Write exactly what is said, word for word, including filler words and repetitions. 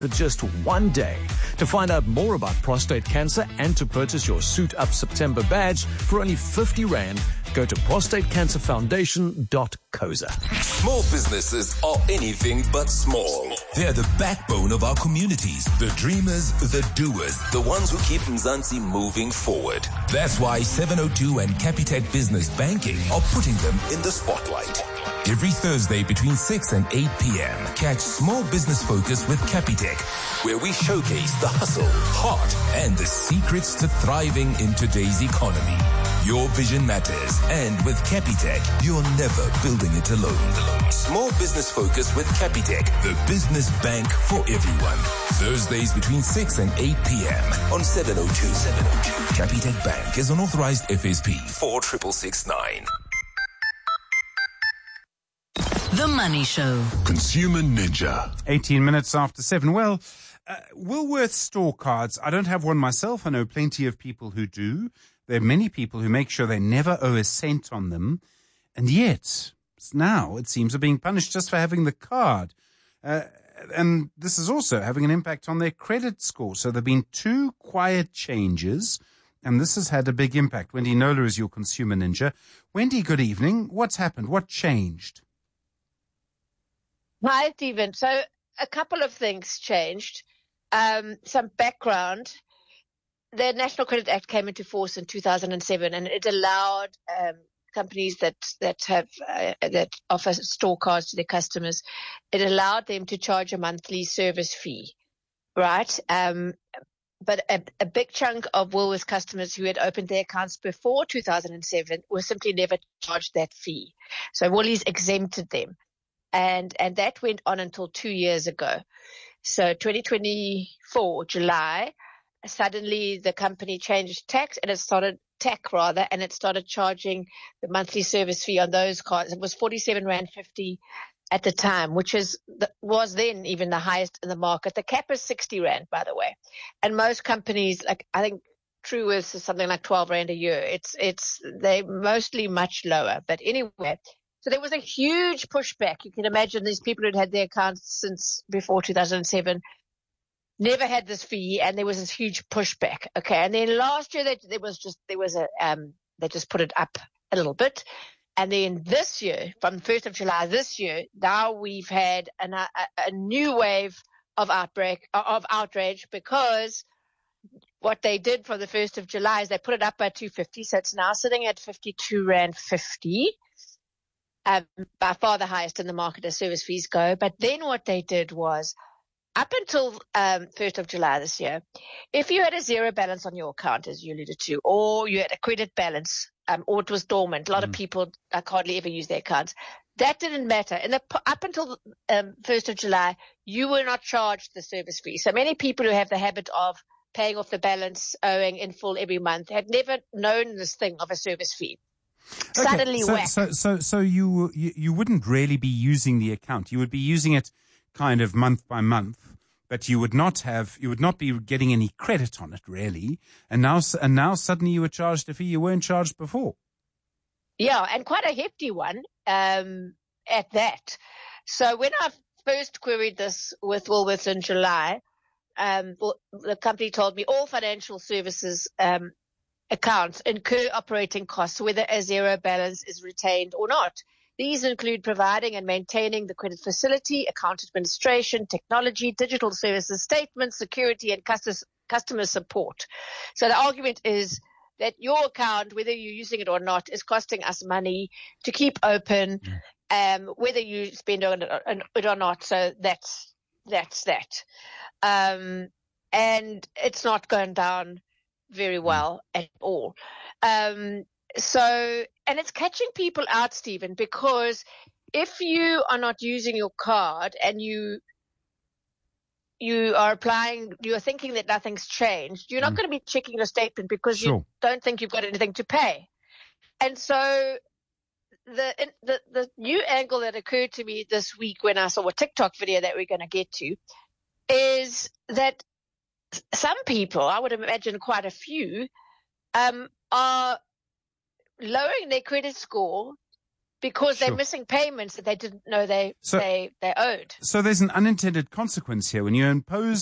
for just one day. To find out more about prostate cancer and to purchase your Suit Up September badge for only fifty rand, go to prostate cancer foundation dot coza. Small businesses are anything but small. They're the backbone of our communities, the dreamers, the doers, the ones who keep Mzansi moving forward. That's why seven oh two and Capitec Business Banking are putting them in the spotlight. Every Thursday between six and eight p.m. catch Small Business Focus with Capitec, where we showcase the hustle, heart, and the secrets to thriving in today's economy. Your vision matters, and with Capitec, you're never building it alone. Small Business Focus with Capitec, the business bank for everyone. Thursdays between six and eight p.m. on seven oh two. seven oh two. Capitec Bank is an authorized F S P four six six nine. The Money Show. Consumer Ninja. eighteen minutes after seven. Well, uh, Woolworths store cards. I don't have one myself. I know plenty of people who do. There are many people who make sure they never owe a cent on them. And yet, now it seems are being punished just for having the card. Uh, and this is also having an impact on their credit score. So there have been two quiet changes, and this has had a big impact. Wendy Knowler is your consumer ninja. Wendy, good evening. What's happened? What changed? Hi, Stephen. So a couple of things changed. Um, some background. The National Credit Act came into force in two thousand seven, and it allowed um, companies that that have uh, that offer store cards to their customers. It allowed them to charge a monthly service fee, right? Um, but a, a big chunk of Woolworths customers who had opened their accounts before two thousand seven were simply never charged that fee. So Woolies exempted them. And and that went on until two years ago. So twenty twenty-four, July, suddenly the company changed tax and it started tack rather, and it started charging the monthly service fee on those cards. It was forty-seven rand fifty at the time, which is the, was then even the highest in the market. The cap is sixty rand, by the way. And most companies, like I think Truworths is something like twelve rand a year. It's it's they mostly much lower. But anyway. So there was a huge pushback. You can imagine these people who'd had their accounts since before two thousand seven never had this fee, and there was this huge pushback. Okay, and then last year they, there was just there was a um they just put it up a little bit, and then this year, from first of July this year, now we've had an, a, a new wave of outbreak of outrage because what they did for the first of July is they put it up by two fifty, so it's now sitting at fifty-two rand fifty. Um, by far the highest in the market as service fees go. But then what they did was, up until um, first of July this year, if you had a zero balance on your account, as you alluded to, or you had a credit balance, um, or it was dormant, a lot mm. of people uh, hardly ever use their accounts, that didn't matter. In the, up until um, first of July, you were not charged the service fee. So many people who have the habit of paying off the balance, owing in full every month, had never known this thing of a service fee. Okay, Suddenly so, whack. so, so, so you, you you wouldn't really be using the account. You would be using it kind of month by month, but you would not have, you would not be getting any credit on it really. And now, and now suddenly you were charged a fee you weren't charged before. Yeah, and quite a hefty one um, at that. So when I first queried this with Woolworths in July, um, the company told me all financial services um, accounts incur operating costs, whether a zero balance is retained or not. These include providing and maintaining the credit facility, account administration, technology, digital services, statements, security, and customer support. So the argument is that your account, whether you're using it or not, is costing us money to keep open, um, whether you spend on it or not. So that's that's that. Um, and it's not going down very well at all. Um, so, and it's catching people out, Stephen, because if you are not using your card and you you are applying, you are thinking that nothing's changed, you're not mm. going to be checking your statement because sure. you don't think you've got anything to pay. And so the, the the new angle that occurred to me this week when I saw a TikTok video that we're going to get to is that some people, I would imagine quite a few, um, are lowering their credit score because Sure. they're missing payments that they didn't know they So- they they owed. So there's an unintended consequence here when you impose